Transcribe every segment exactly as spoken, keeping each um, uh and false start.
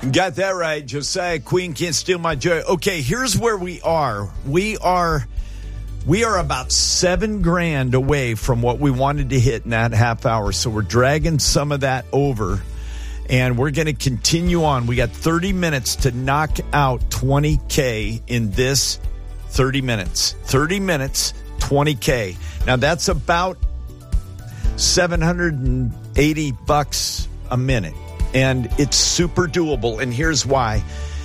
Got that right. Josiah Queen Can't Steal My Joy. Okay, here's where we are. We are we are about seven grand away from what we wanted to hit in that half hour. So we're dragging some of that over, and we're going to continue on. We got thirty minutes to knock out twenty K in this thirty minutes. thirty minutes, twenty K. Now that's about seven hundred eighty bucks a minute. And it's super doable. And here's why.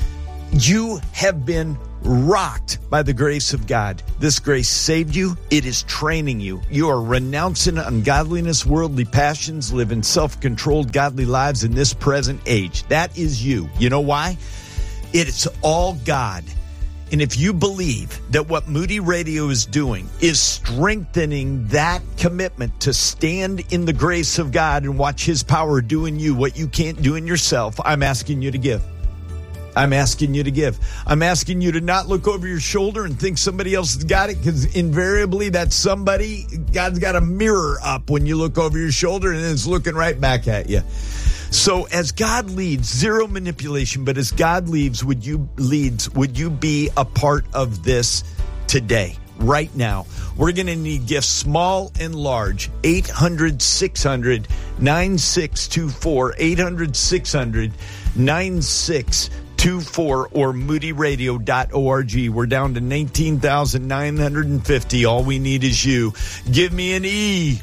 You have been rocked by the grace of God. This grace saved you. It is training you. You are renouncing ungodliness, worldly passions, living self-controlled, godly lives in this present age. That is you. You know why? It's all God. And if you believe that what Moody Radio is doing is strengthening that commitment to stand in the grace of God and watch his power do in you what you can't do in yourself, I'm asking you to give. I'm asking you to give. I'm asking you to not look over your shoulder and think somebody else has got it, because invariably that somebody, God's got a mirror up when you look over your shoulder and it's looking right back at you. So as God leads, zero manipulation, but as God leads, would you leads, would you be a part of this today, right now? We're going to need gifts small and large. eight hundred, six hundred, nine six two four, eight hundred, six hundred, nine six two four or moody radio dot org. We're down to nineteen thousand nine hundred fifty. All we need is you. Give me an E.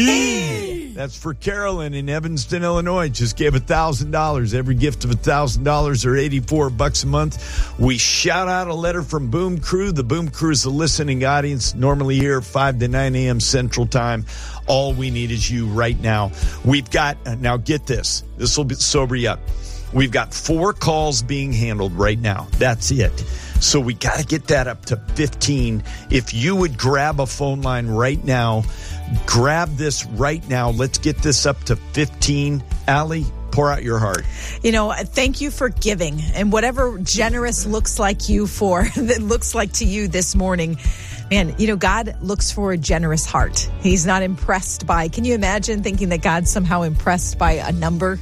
E. That's for Carolyn in Evanston, Illinois. Just gave one thousand dollars. Every gift of one thousand dollars or eighty-four bucks a month. We shout out a letter from Boom Crew. The Boom Crew is the listening audience, normally here five to nine a.m. Central Time. All we need is you right now. We've got, now get this. This will sober you up. We've got four calls being handled right now. That's it. So we got to get that up to fifteen. If you would grab a phone line right now, grab this right now. Let's get this up to fifteen. Allie, pour out your heart. You know, thank you for giving. And whatever generous looks like you for, that looks like to you this morning. Man, you know, God looks for a generous heart. He's not impressed by, can you imagine thinking that God's somehow impressed by a number?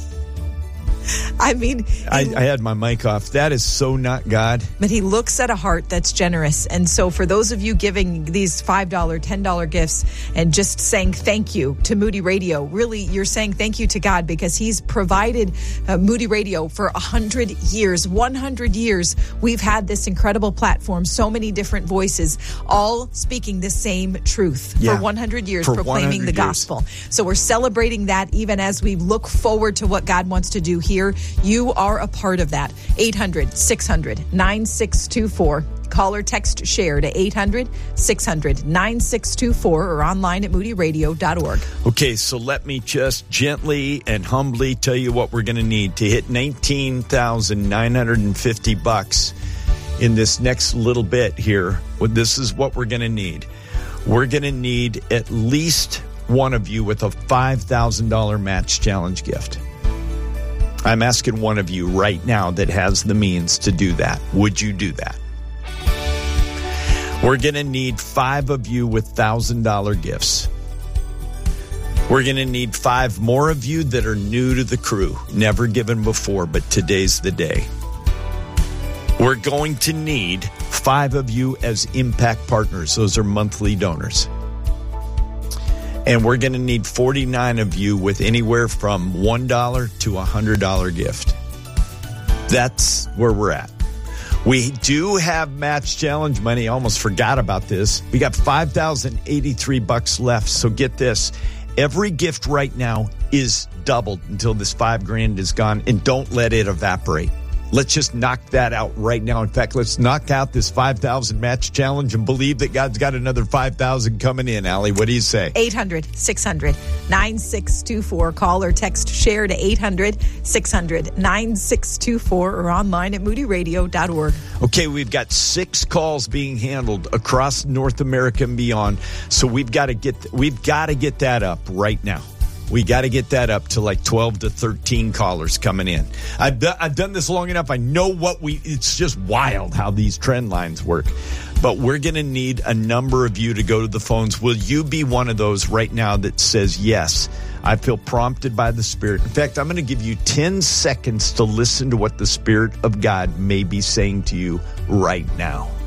I mean, I, I had my mic off. That is so not God. But he looks at a heart that's generous. And so for those of you giving these five dollars, ten dollars gifts and just saying thank you to Moody Radio, really you're saying thank you to God, because he's provided uh, Moody Radio for one hundred years. one hundred years we've had this incredible platform, so many different voices, all speaking the same truth yeah. for one hundred years, for proclaiming one hundred the years. Gospel. So we're celebrating that even as we look forward to what God wants to do here. You are a part of that. eight hundred, six hundred, nine six two four. Call or text share to eight hundred, six hundred, nine six two four or online at moody radio dot org. Okay, so let me just gently and humbly tell you what we're going to need to hit nineteen thousand nine hundred fifty bucks in this next little bit here. Well, this is what we're going to need. We're going to need at least one of you with a five thousand dollars match challenge gift. I'm asking one of you right now that has the means to do that. Would you do that? We're going to need five of you with one thousand dollars gifts. We're going to need five more of you that are new to the crew, never given before, but today's the day. We're going to need five of you as impact partners. Those are monthly donors. And we're going to need forty-nine of you with anywhere from one dollar to a one hundred dollars gift. That's where we're at. We do have match challenge money. I almost forgot about this. We got five thousand eighty-three bucks left. So get this. Every gift right now is doubled until this five grand is gone. And don't let it evaporate. Let's just knock that out right now. In fact, let's knock out this five thousand match challenge and believe that God's got another five thousand coming in. Allie, what do you say? eight hundred, six hundred, nine six two four. Call or text share to eight hundred, six hundred, nine six two four or online at moody radio dot org. Okay, we've got six calls being handled across North America and beyond. So we've got to get we've got to get that up right now. We got to get that up to like twelve to thirteen callers coming in. I've, do, I've done this long enough. I know what we, it's just wild how these trend lines work. But we're going to need a number of you to go to the phones. Will you be one of those right now that says, yes, I feel prompted by the Spirit? In fact, I'm going to give you ten seconds to listen to what the Spirit of God may be saying to you right now.